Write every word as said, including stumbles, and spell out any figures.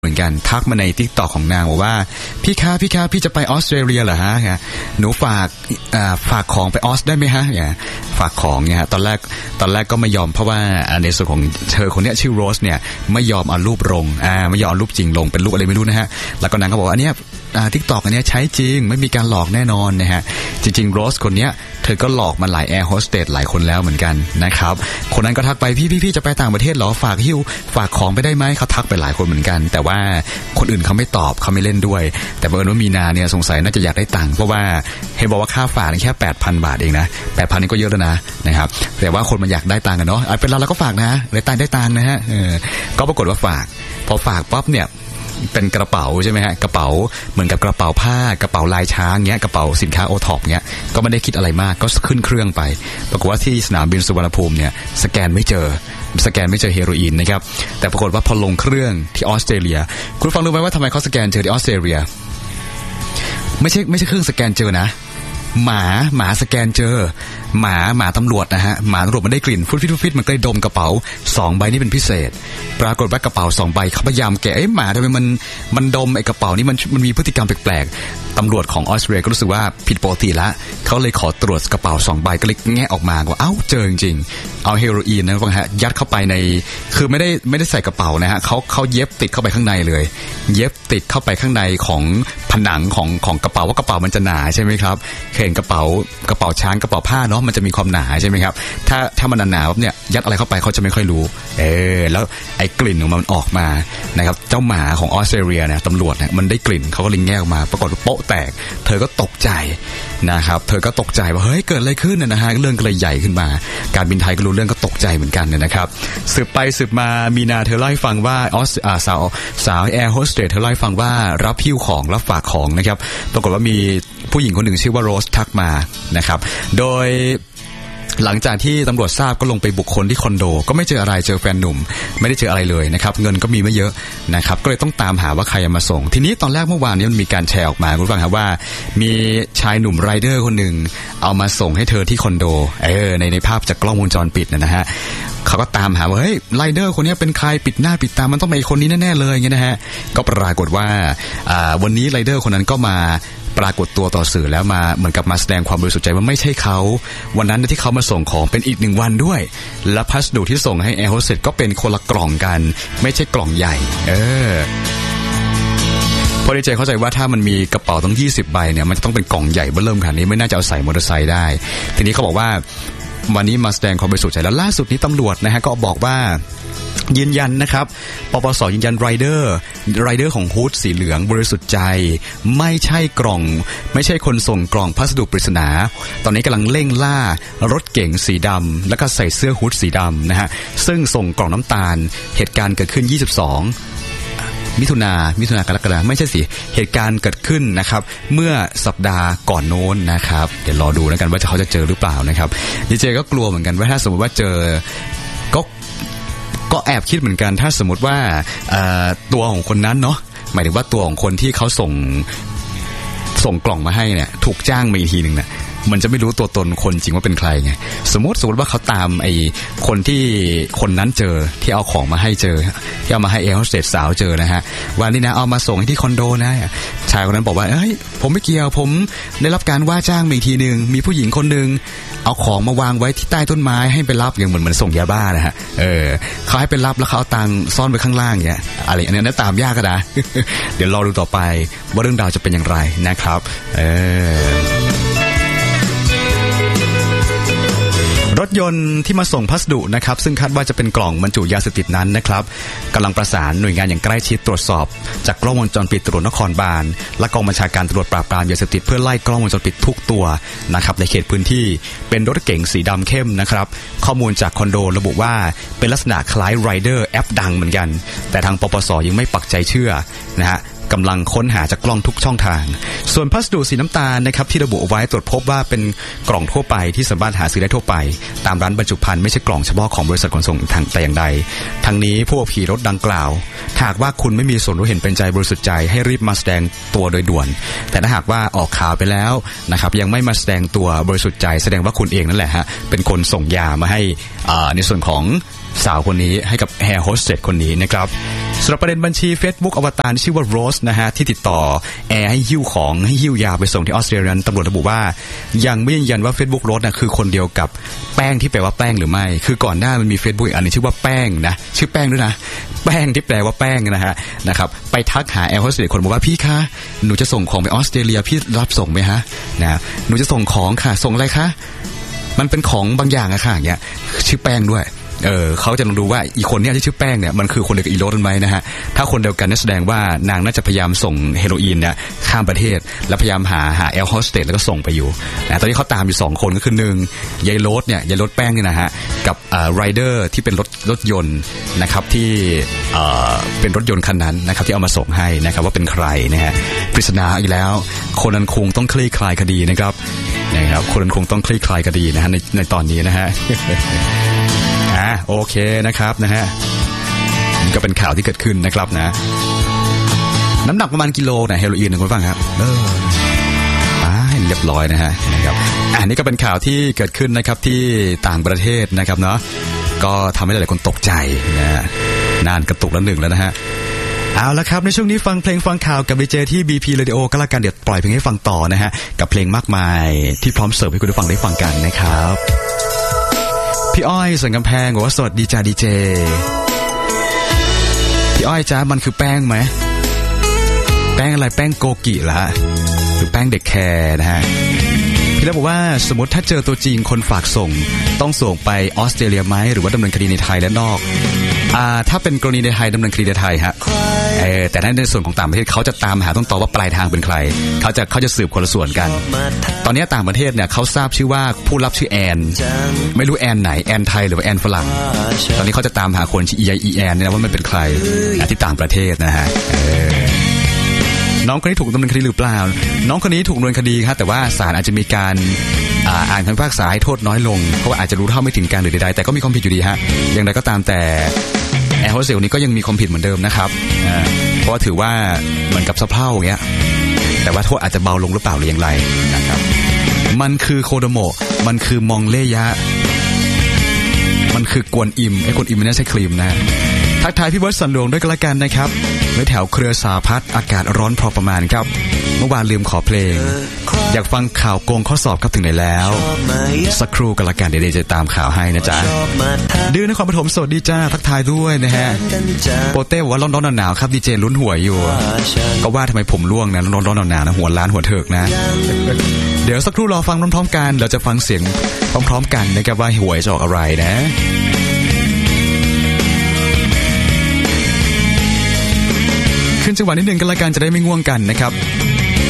เหมือนกันทักมาใน TikTok ของนางบอกว่าพี่คะพี่คะพี่จะไปออสเตรเลียเหรอฮะหนูฝากฝากของไปออสได้ไหมฮะเนี่ยฝากของเนี่ยตอนแรกตอนแรกก็ไม่ยอมเพราะว่าในส่วนของเธอคนนี้ชื่อโรสเนี่ยไม่ยอมเอารูปลงอ่าไม่ยอมเอารูปจริงลงเป็นรูปอะไรไม่รู้นะฮะแล้วก็นางก็บอกว่าอันเนี้ยอ่า TikTok อันเนี้ยใช้จริงไม่มีการหลอกแน่นอนนะฮะจริงๆโรสคนเนี้ยเธอก็หลอกมาหลายแอร์โฮสเตสหลายคนแล้วเหมือนกันนะครับคนนั้นก็ทักไปพี่พี่พี่จะไปต่างประเทศเหรอฝากหิ้วฝากของไปได้ไหมเขาทักไปหลายคนเหมือนกันแต่ว่าคนอื่นเขาไม่ตอบเขาไม่เล่นด้วยแต่บังเอิญว่ามีนาเนี่ยสงสัยน่าจะอยากได้ตังค์เพราะว่าเห็นบอกว่าค่าฝากแค่ แปดพัน บาทเองนะ แปดพัน นี่ก็เยอะแล้วนะนะครับแต่ว่าคนมันอยากได้ตังค์กันเนาะเป็นเราเราก็ฝากนะได้ตังค์ได้ตังค์นะฮะเออก็ปรากฏว่าฝากพอฝากปั๊บเนี่ยเป็นกระเป๋าใช่ไหมฮะกระเป๋าเหมือนกับกระเป๋าผ้ากระเป๋าลายช้างเงี้ยกระเป๋าสินค้าโอท็อปเงี้ยก็ไม่ได้คิดอะไรมากก็ขึ้นเครื่องไปปรากฏว่าที่สนามบินสุวรรณภูมิเนี่ยสแกนไม่เจอสแกนไม่เจอเฮโรอีนนะครับแต่ปรากฏว่าพอลงเครื่องที่ออสเตรเลียคุณฟังรู้ไหมว่าทำไมเขาสแกนเจอที่ออสเตรเลียไม่ใช่ไม่ใช่เครื่องสแกนเจอนะหมาหมาสแกนเจอหมาหมาตำรวจนะฮะหมาตำรวจมันได้กลิ่นฟุดฟิตฟุดฟิตมันก็เลยดมกระเป๋าสองใบนี่เป็นพิเศษปรากฏว่ากระเป๋าสองใบเขาพยายามแกะเอ๊ะหมาทำไมมันมันดมไอ้กระเป๋านี่มันมันมีพฤติกรรมแปลกๆตำรวจของออสเตรเลียก็รู้สึกว่าผิดปกติละเขาเลยขอตรวจกระเป๋าสองใบก็เลยแงะออกมาว่าเอ้าเจอจริงๆเอาเฮโรอีนนะว่าฮะยัดเข้าไปในคือไม่ได้ไม่ได้ใส่กระเป๋านะฮะเขาเขาเย็บติดเข้าไปข้างในเลยเย็บติดเข้าไปข้างในของผนังของของกระเป๋าว่ากระเป๋ามันจะหนาใช่ไหมครับเห็นกระเป๋ากระเป๋าช้างกระเป๋าผ้าเนาะมันจะมีความหนาใช่ไหมครับถ้าถ้ามันหนาๆปั๊บเนี่ยยัดอะไรเข้าไปเขาจะไม่ค่อยรู้เออแล้วไอ้กลิ่นของมันออกมานะครับเจ้าหมาของออสเตรเลียเนี่ยตำรวจเนี่ยมันได้กลิ่นเขาก็เลยแงะออกมาปรากฏว่าโป๊ะแตกเธอก็ตกใจนะครับเธอก็ตกใจว่าเฮ้ยเกิดอะไรขึ้นนะฮะเรื่องก็เลยใหญ่ขึ้นมาการบินไทยก็รู้เรื่องก็ตกใจเหมือนกันนะครับสืบไปสืบมามีนาเธอเล่าให้ฟังว่าออสสาวสาวแอร์โฮสเตสเธอเล่าให้ฟังว่ารับหิ้วของรับฝากของนะครับปรากฏว่ามีผู้หญิงคนหนึ่งชื่อว่าโรสทักมานะครับโดยหลังจากที่ตำรวจทราบก็ลงไปบุคคลที่คอนโดก็ไม่เจออะไรเจอแฟนหนุ่มไม่ได้เจออะไรเลยนะครับเงินก็มีไม่เยอะนะครับก็เลยต้องตามหาว่าใครมาส่งทีนี้ตอนแรกเมื่อวานนี้มันมีการแชร์ออกมาคุณฟังครับว่ามีชายหนุ่มไรเดอร์คนหนึ่งเอามาส่งให้เธอที่คอนโดเออในในภาพจากกล้องวงจรปิดนะฮะเขาก็ตามหาว่าเฮ้ยไรเดอร์คนนี้เป็นใครปิดหน้าปิดตามันต้องเป็นคนนี้แน่ๆเลยอย่างเงี้ยนะฮะก็ปรากฏว่าอ่าวันนี้ไรเดอร์คนนั้นก็มาปรากฏตัวต่อสื่อแล้วมาเหมือนกับมาแสดงความบริสุทธิ์ใจว่าไม่ใช่เขาวันนั้นที่เขามาส่งของเป็นอีกหนึ่งวันด้วยและพัสดุที่ส่งให้แอร์โฮสเตสก็เป็นคนละกล่องกันไม่ใช่กล่องใหญ่เออพอดีเจเข้าใจว่าถ้ามันมีกระเป๋าตั้งยี่สิบใบเนี่ยมันจะต้องเป็นกล่องใหญ่เบ้อเริ่มขนาดนี้ไม่น่าจะเอาใส่มอเตอร์ไซค์ได้ทีนี้เขาบอกว่าวันนี้มาแสดงความบริสุทธิ์ใจแล้วล่าสุดนี้ตำรวจนะฮะก็บอกว่ายืนยันนะครับปปสยืนยันไรเดอร์ไรเดอร์ของฮูดสีเหลืองบริสุทธิ์ใจไม่ใช่กล่องไม่ใช่คนส่งกล่องพัสดุปริศนาตอนนี้กำลังเร่งล่ารถเก๋งสีดำแล้วก็ใส่เสื้อฮูดสีดำนะฮะซึ่งส่งกล่องน้ำตาลเหตุการณ์เกิดขึ้นยี่สิบสองมิถุนามิถุนากรกฎาไม่ใช่สิเหตุการณ์เกิดขึ้นนะครับเมื่อสัปดาห์ก่อนโน้นนะครับเดี๋ยวรอดูแล้วกันว่าเขาจะเจอหรือเปล่านะครับดีเจก็กลัวเหมือนกันว่าถ้าสมมติว่าเจอก็ก็แอบคิดเหมือนกันถ้าสมมติว่าตัวของคนนั้นเนาะหมายถึงว่าตัวของคนที่เขาส่งส่งกล่องมาให้เนี่ยถูกจ้างมาอีกทีนึงเนี่ยมันจะไม่รู้ตัวตนคนจริงว่าเป็นใครไงสมมติสมมติว่าเขาตามไอ้คนที่คนนั้นเจอที่เอาของมาให้เจอที่เอามาให้แอร์โฮสเตสสาวเจอนะฮะวันนี้นะเอามาส่งให้ที่คอนโดนะชายคนนั้นบอกว่าเอ้ยผมไม่เกี่ยวผมได้รับการว่าจ้างมาอีกทีนึงมีผู้หญิงคนนึงเอาของมาวางไว้ที่ใต้ต้นไม้ให้ไปรับอย่างเหมือนเหมือนส่งยาบ้านะฮะเออเขาให้ไปรับแล้วเขาเอาตังค์ซ่อนไว้ข้างล่างเงี้ยอะไรอันนี้ตามยากก็ได้ เดี๋ยวรอดูต่อไปว่าเรื่องราวจะเป็นอย่างไรนะครับเออรถยนต์ที่มาส่งพัสดุนะครับซึ่งคาดว่าจะเป็นกล่องบรรจุยาเสพติดนั้นนะครับกำลังประสานหน่วยงานอย่างใกล้ชิดตรวจสอบจากกล้องวงจรปิดตำรวจนครบาลและกองบัญชาการตำรวจปราบปรามยาเสพติดเพื่อไล่กล้องวงจรปิดทุกตัวนะครับในเขตพื้นที่เป็นรถเก๋งสีดำเข้มนะครับข้อมูลจากคอนโดระบุว่าเป็นลักษณะคล้ายไรเดอร์แอปดังเหมือนกันแต่ทางปปสยังไม่ปักใจเชื่อนะฮะกำลังค้นหาจากกล้องทุกช่องทางส่วนพัสดุสีน้ำตาลนะครับที่ระบุเอาไว้ตรวจพบว่าเป็นกล่องทั่วไปที่สามารถหาซื้อได้ทั่วไปตามร้านบรรจุภัณฑ์ไม่ใช่กล่องเฉพาะของบริษัทขนส่งทางแต่อย่างใดทั้งนี้ผู้ขับขี่รถดังกล่าวหากว่าคุณไม่มีส่วนรู้เห็นเป็นใจบริสุทธิ์ใจให้รีบมาแสดงตัวโดยด่วนแต่ถ้าหากว่าออกข่าวไปแล้วนะครับยังไม่มาแสดงตัวบริสุทธิ์ใจแสดงว่าคุณเองนั่นแหละฮะเป็นคนส่งยามาให้ในส่วนของสาวคนนี้ให้กับแอร์โฮสเตสคนนี้นะครับสำหรับประเด็นบัญชี Facebook อวตารชื่อว่าโรสนะฮะที่ติดต่อแอร์ให้หิ้วของให้หิ้วยาไปส่งที่ออสเตรเลียตำรวจระบุว่ายังไม่ยืนยันว่า Facebook โรสนะคือคนเดียวกับแป้งที่แปลว่าแป้งหรือไม่คือก่อนหน้ามันมี Facebook อีกอันนึงชื่อว่าแป้งนะชื่อแป้งด้วยนะแป้งที่แปลว่าแป้งนะฮะนะครับไปทักหาแอร์โฮสเตสคนบอกว่าพี่คะหนูจะส่งของไปออสเตรเลียพี่รับส่งไหมฮะนะหนูจะส่งของค่ะส่งอะไรคะมันเป็นของบางอย่างอะค่ะอย่างเงี้ยชื่อแป้งด้วยเออเขาจะลองดูว่าอีคนเนี้ยที่ชื่อแป้งเนี่ยมันคือคนเดียวกับอีโรสไหมนะฮะถ้าคนเดียวกันนั่นแสดงว่านางน่าจะพยายามส่งเฮโรอีนเนี่ยข้ามประเทศแล้วพยายามหาหาแอร์โฮสเตสแล้วก็ส่งไปอยู่นะตอนนี้เขาตามอยู่สองคนก็คือหนึ่งยายโรสเนี่ยยายโรสแป้งเนี่ยนะฮะกับอ่าไรเดอร์ที่เป็นรถรถยนต์นะครับที่เอ่อเป็นรถยนต์คันนั้นนะครับที่เอามาส่งให้นะครับว่าเป็นใครนะฮะปริศนาอีกแล้วคนนั้นคงต้องคลี่คลายคดีนะครับนะครับคนนั้นคงต้องคลี่คลายคดีนะฮะในในตอนนี้นะฮะ อ่ะโอเคนะครับนะฮะนี่ก็เป็นข่าวที่เกิดขึ้นนะครับนะน้ำหนักประมาณกิโลนะเฮโรอีนคุณฟังครับเอออ่าเรียบร้อยนะฮะนะครับอันนี้ก็เป็นข่าวที่เกิดขึ้นนะครับที่ต่างประเทศนะครับเนาะก็ทำให้หลายคนตกใจนะฮะนานกระตุกละหนึ่งแล้วนะฮะเอาละครับในช่วงนี้ฟังเพลงฟังข่าวกับดีเจที่ บี พี Radio ก็แล้วกันเดี๋ยวปล่อยเพลงให้ฟังต่อนะฮะกับเพลงมากมายที่พร้อมเสิร์ฟให้คุณผู้ฟังได้ฟังกันนะครับพี่อ้อยสันกำแพงบอกว่าสวัสดีจ้าดีเจพี่อ้อยจ้ามันคือแป้งไหมแป้งอะไรแป้งโกกิเหรอฮะหรือแป้งเด็กแคร์นะฮะพี่แล้วบอกว่าสมมติถ้าเจอตัวจริงคนฝากส่งต้องส่งไปออสเตรเลียไหมหรือว่าดำเนินคดีในไทยและนอกอ่าถ้าเป็นกรณีในไทยดำเนินคดีในไทยฮะเออแต่ในส่วนของต่างประเทศเขาจะตามหาต้นตอว่าปลายทางเป็นใครเขาจะเขาจะสืบคนละส่วนกันตอนนี้ต่างประเทศเนี่ยเขาทราบชื่อว่าผู้รับชื่อแอนไม่รู้แอนไหนแอนไทยหรือว่าแอนฝรั่งตอนนี้เขาจะตามหาคนชื่ออีไออีแอนเนี่ยว่ามันเป็นใครที่ต่างประเทศนะฮะน้องคนนี้ถูกดำเนินคดีหรือเปล่าน้องคนนี้ถูกดำเนินคดีครับแต่ว่าศาลอาจจะมีการอ่าอ่านคำพิพากษาให้โทษน้อยลงเพราะว่าอาจจะรู้เท่าไม่ถึงการหรือใดๆแต่ก็มีความผิดอยู่ดีฮะอย่างไรก็ตามแต่แอร์โฮสเตสนี้ก็ยังมีความผิดเหมือนเดิมนะครับเพราะว่าถือว่าเหมือนกับสะเพร่าอย่างเงี้ยแต่ว่าโทษอาจจะเบาลงหรือเปล่าหรืออย่างไรนะครับมันคือโคโดโมะมันคือมองเลยะมันคือกวนอิมไอ้กวนอิมไม่น่าใช่ครีมนะทักทายพี่เบิร์ตสันหลวงด้วยกันละกันนะครับไว้แถวเครือสาพัฒน์อากาศร้อนพอประมาณครับเมื่อวานลืมขอเพลงอยากฟังข่าวโกงข้อสอบครับถึงไหนแล้วสักครู่กันละกันเดี๋ยวจะตามข่าวให้นะจ๊ะดื้อนครปฐมสวัสดีจ้าทักทายด้วยนะฮะโปเต้บอกว่าร้อนๆหนาวๆครับดีเจลุ้นหวยอยู่ก็ว่าทำไมผมร่วงนะร้อนๆหนาวๆนะหัวล้านหัวเถิกนะเดี๋ยวสักครู่รอฟังพร้อมๆกันเราจะฟังเสียงพร้อมๆกันนะครับว่าหวยจะออกอะไรนะขึ้นจังหวะนิดนึงกันละกันจะได้ไม่ง่วงกันนะครับ